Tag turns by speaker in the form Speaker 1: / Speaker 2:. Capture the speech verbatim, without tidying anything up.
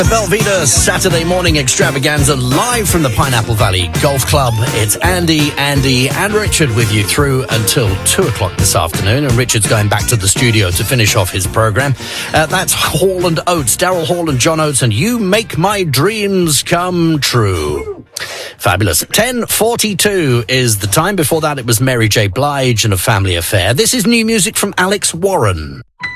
Speaker 1: Belvedere Saturday morning extravaganza live from the Pineapple Valley Golf Club. It's Andy, Andy and Richard with you through until two o'clock this afternoon. And Richard's going back to the studio to finish off his programme. Uh, that's Hall and Oates, Daryl Hall and John Oates, and You Make My Dreams Come True. Fabulous. ten forty-two is the time. Before that, it was Mary J. Blige and A Family Affair. This is new music from Alex Warren.